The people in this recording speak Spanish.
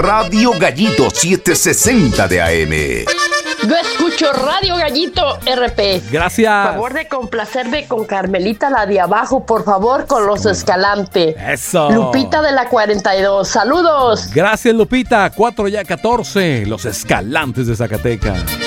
Radio Gallito 760 de AM. Yo escucho Radio Gallito RP. Gracias. Por favor de complacerme con Carmelita, la de abajo, por favor, con Los Escalante. Eso. Lupita de la 42. Saludos. Gracias, Lupita. 4 ya 14. Los Escalantes de Zacatecas.